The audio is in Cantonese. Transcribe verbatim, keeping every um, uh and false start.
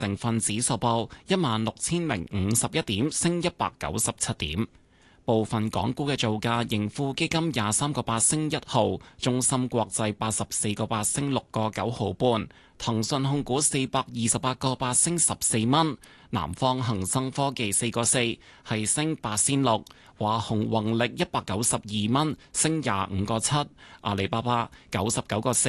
成分指數報一萬六千零五十一點，升一百九十七點。部分港股嘅造價，盈富基金廿三個八升一毫，中芯國際八十四個八升六個九毫半，騰訊控股四百二十八個八升十四蚊，南方恒生科技四個四係升八仙六，華虹宏力一百九十二蚊升廿五個七，阿里巴巴九十九個四